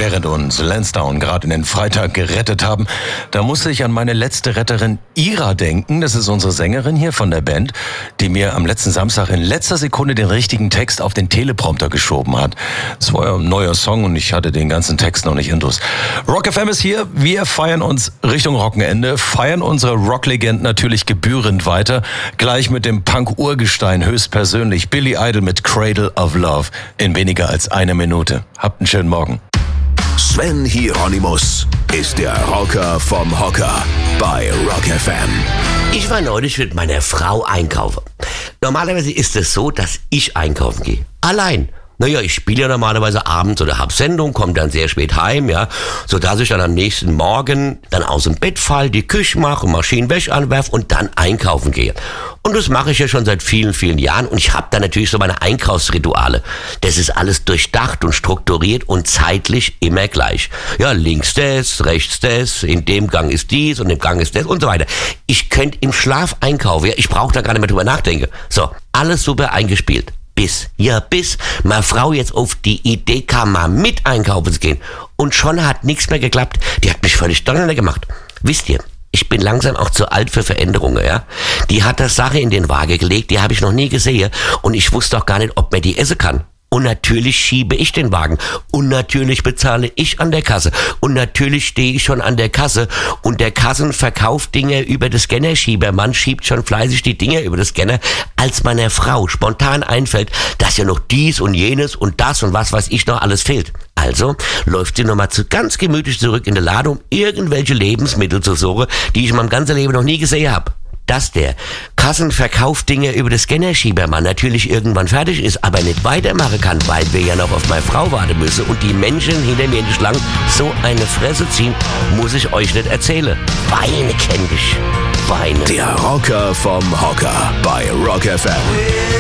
Während uns Lansdowne gerade in den Freitag gerettet haben, da musste ich an meine letzte Retterin Ira denken. Das ist unsere Sängerin hier von der Band, die mir am letzten Samstag in letzter Sekunde den richtigen Text auf den Teleprompter geschoben hat. Es war ja ein neuer Song und ich hatte den ganzen Text noch nicht intus. Rock FM ist hier. Wir feiern uns Richtung Rockenende, feiern unsere Rocklegenden natürlich gebührend weiter. Gleich mit dem Punk-Urgestein höchstpersönlich Billy Idol mit Cradle of Love in weniger als einer Minute. Habt einen schönen Morgen. Sven Hieronymus ist der Rocker vom Hocker bei Rock FM. Ich war neulich mit meiner Frau einkaufen. Normalerweise ist es so, dass ich einkaufen gehe. Allein. Naja, ich spiele ja normalerweise abends oder hab Sendung, komme dann sehr spät heim, ja, sodass ich dann am nächsten Morgen dann aus dem Bett fall, die Küche mache, Maschinenwäsche anwerfe und dann einkaufen gehe. Und das mache ich ja schon seit vielen, vielen Jahren und ich habe da natürlich so meine Einkaufsrituale. Das ist alles durchdacht und strukturiert und zeitlich immer gleich. Ja, links das, rechts das, in dem Gang ist dies und im Gang ist das und so weiter. Ich könnte im Schlaf einkaufen, ja, ich brauche da gar nicht mehr drüber nachdenken. So, alles super eingespielt. Bis meine Frau jetzt auf die Idee kam, mal mit einkaufen zu gehen. Und schon hat nichts mehr geklappt. Die hat mich völlig donnernd gemacht. Wisst ihr, ich bin langsam auch zu alt für Veränderungen, ja. Die hat das Sache in den Waage gelegt, die habe ich noch nie gesehen. Und ich wusste auch gar nicht, ob man die essen kann. Und natürlich schiebe ich den Wagen. Und natürlich bezahle ich an der Kasse. Und natürlich stehe ich schon an der Kasse. Und der Kassen verkauft Dinge über das Scannerschiebermann, schiebt schon fleißig die Dinge über das Scanner, als meiner Frau spontan einfällt, dass ja noch dies und jenes und das und was weiß ich noch alles fehlt. Also läuft sie nochmal ganz gemütlich zurück in den Laden, um irgendwelche Lebensmittel zu suchen, die ich in meinem ganzen Leben noch nie gesehen habe. Dass der Kassenverkaufdinge über das Scannerschiebermann natürlich irgendwann fertig ist, aber nicht weitermachen kann, weil wir ja noch auf meine Frau warten müssen und die Menschen hinter mir in die Schlangen so eine Fresse ziehen, muss ich euch nicht erzählen. Weine kenn ich. Weine. Der Rocker vom Hocker bei Rock FM.